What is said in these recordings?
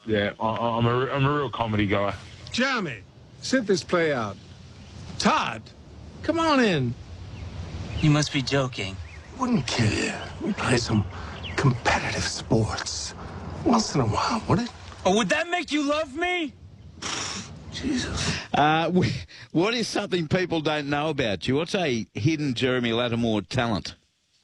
Yeah, I'm a real comedy guy. Jeremy, sit this play out. Todd, come on in. You must be joking. Wouldn't kill you. We play some competitive sports. Once in a while, would it? Oh, would that make you love me? Jesus. What is something people don't know about you? What's a hidden Jeremy Lattimore talent?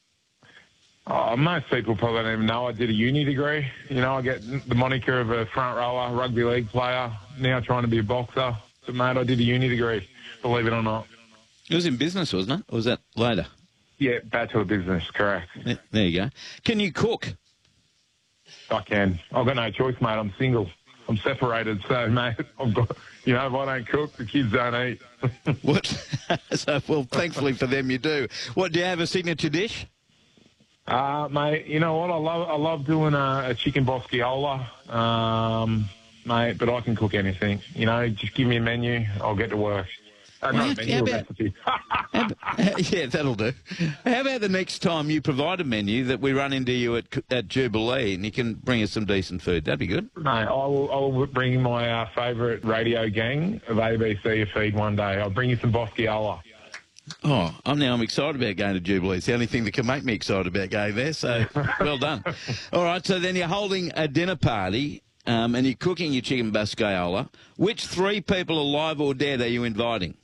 Most people probably don't even know I did a uni degree. You know, I get the moniker of a front rower, rugby league player, now trying to be a boxer. But, mate, I did a uni degree, believe it or not. It was in business, wasn't it? Or was that later? Yeah, Bachelor of Business, correct. Yeah, there you go. Can you cook? I can. I've got no choice, mate. I'm single. I'm separated, so, mate, I've got, you know, if I don't cook, the kids don't eat. What? So, well, thankfully for them, you do. What, do you have a signature dish? Mate, you know what? I love doing a chicken bosquiola, mate, but I can cook anything. You know, just give me a menu, I'll get to work. Not a menu, a recipe. Yeah, that'll do. How about the next time you provide a menu that we run into you at Jubilee and you can bring us some decent food? That'd be good. Mate, I will bring my favourite radio gang of ABC a feed one day. I'll bring you some bosquiola. Oh, I'm excited about going to Jubilee. It's the only thing that can make me excited about going there, so well done. All right, so then you're holding a dinner party and you're cooking your chicken bosquiola. Which 3 people, alive or dead, are you inviting?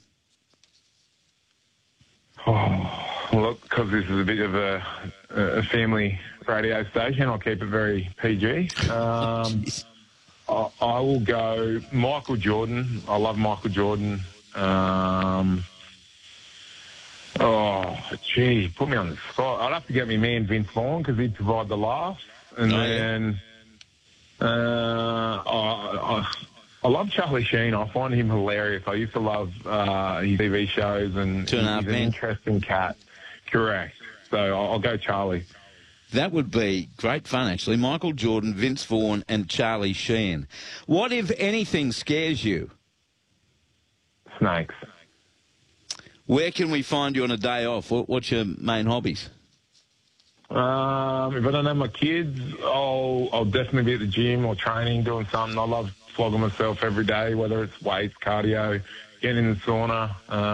Oh, look, because this is a bit of a family radio station, I'll keep it very PG. I will go Michael Jordan. I love Michael Jordan. Oh, gee, put me on the spot. I'd have to get me man Vince Vaughn because he'd provide the laughs. And then I love Charlie Sheen. I find him hilarious. I used to love his TV shows, and Two and a Half he's an Men. interesting cat. Correct. So I'll go Charlie. That would be great fun, actually. Michael Jordan, Vince Vaughn and Charlie Sheen. What, if anything, scares you? Snakes. Where can we find you on a day off? What's your main hobbies? If I don't have my kids, I'll definitely be at the gym or training, doing something. I love flogging myself every day, whether it's weights, cardio, getting in the sauna.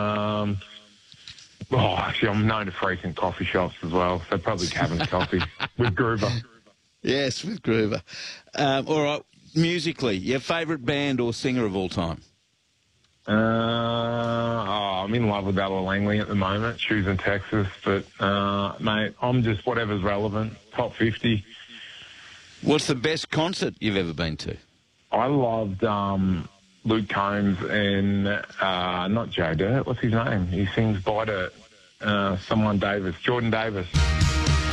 Actually, I'm known to freak in coffee shops as well, so probably Cavan's Coffee with Groover. Yes, with Groover. All right, musically, your favourite band or singer of all time? I'm in love with Ella Langley at the moment. She was in Texas, but, mate, I'm just whatever's relevant. Top 50. What's the best concert you've ever been to? I loved Luke Combs and not Joe Dirt. What's his name? He sings Bite It. Jordan Davis.